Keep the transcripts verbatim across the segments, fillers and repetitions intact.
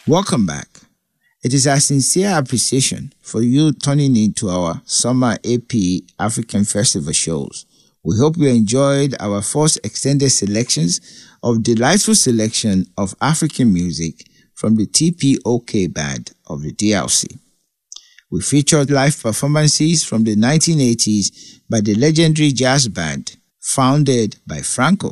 Welcome back. It is our sincere appreciation for you tuning in to our Summer A P African Festival shows. We hope you enjoyed our first extended selections of delightful selection of African music from the T P O K band of the D R C. We featured live performances from the nineteen eighties by the legendary jazz band founded by Franco.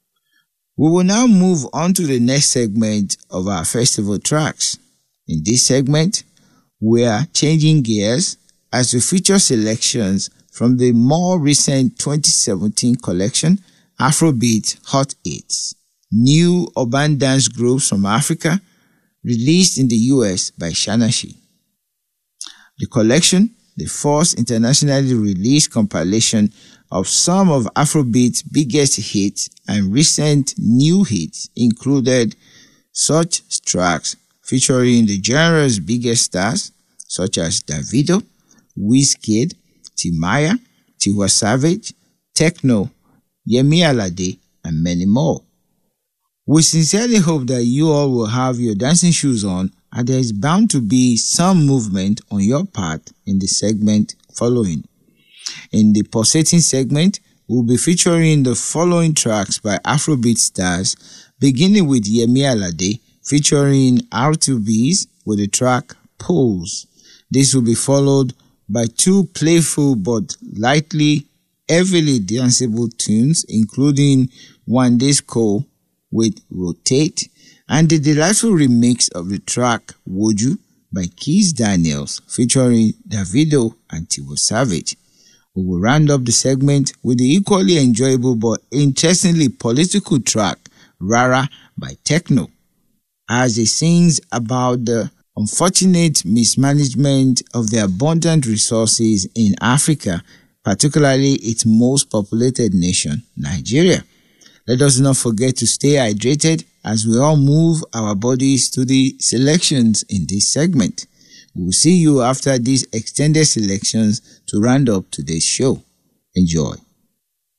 We will now move on to the next segment of our festival tracks. In this segment, we are changing gears as we feature selections from the more recent twenty seventeen collection, Afrobeat Hot Hits, new urban dance groups from Africa, released in the U S by Shanashi. The collection, the first internationally released compilation of some of Afrobeat's biggest hits and recent new hits, included such tracks featuring the genre's biggest stars such as Davido, Wizkid, Timaya, Tiwa Savage, Tekno, Yemi Alade, and many more. We sincerely hope that you all will have your dancing shoes on, and there is bound to be some movement on your part in the segment following. In the pulsating segment, we'll be featuring the following tracks by Afrobeat stars, beginning with Yemi Alade featuring R two B's with the track Pose. This will be followed by two playful but lightly, heavily danceable tunes, including One Disco with Rotate, and the delightful remix of the track Woju by Keith Daniels featuring Davido and Tiwa Savage. We will round up the segment with the equally enjoyable but interestingly political track Rara by Tekno, as it sings about the unfortunate mismanagement of the abundant resources in Africa, particularly its most populated nation, Nigeria. Let us not forget to stay hydrated as we all move our bodies to the selections in this segment. We will see you after these extended selections to round up today's show. Enjoy.